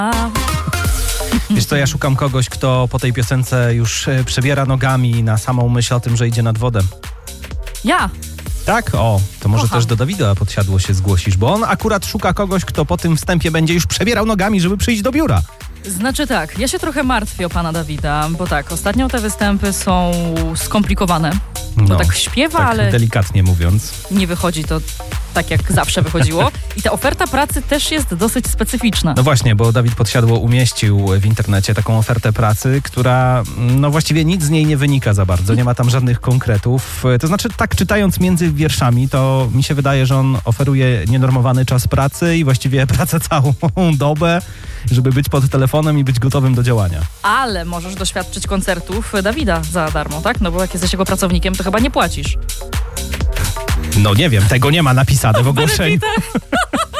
Wiesz co, ja szukam kogoś, kto po tej piosence już przebiera nogami na samą myśl o tym, że idzie nad wodę. Ja. Tak? O, to może Kocham. też do Dawida Podsiadło się zgłosisz, bo on akurat szuka kogoś, kto po tym wstępie będzie już przebierał nogami, żeby przyjść do biura. Znaczy tak, ja się trochę martwię o pana Dawida, bo tak, ostatnio te występy są skomplikowane. To tak śpiewa, tak ale delikatnie mówiąc. nie wychodzi to tak, jak zawsze wychodziło. I ta oferta pracy też jest dosyć specyficzna. No właśnie, bo Dawid Podsiadło umieścił w internecie taką ofertę pracy, która no właściwie nic z niej nie wynika za bardzo, nie ma tam żadnych konkretów. To znaczy tak czytając między wierszami, to mi się wydaje, że on oferuje nienormowany czas pracy i właściwie pracę całą dobę, żeby być pod telefonem i być gotowym do działania. Ale możesz doświadczyć koncertów Dawida za darmo, tak? No bo jak jesteś jego pracownikiem, to chyba nie płacisz. No nie wiem, tego nie ma napisane w ogłoszeniu. Benefity.